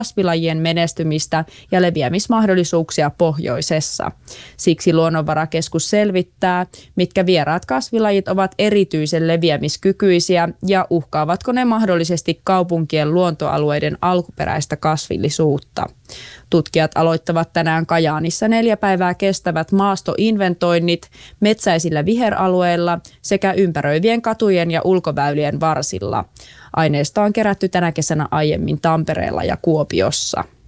kasvilajien menestymistä ja leviämismahdollisuuksia pohjoisessa. Siksi Luonnonvarakeskus selvittää, mitkä vieraat kasvilajit ovat erityisen leviämiskykyisiä ja uhkaavatko ne mahdollisesti kaupunkien luontoalueiden alkuperäistä kasvillisuutta. Tutkijat aloittavat tänään Kajaanissa 4 päivää kestävät maastoinventoinnit metsäisillä viheralueilla sekä ympäröivien katujen ja ulkoväylien varsilla. Aineistoa on kerätty tänä kesänä aiemmin Tampereella ja Kuopiossa.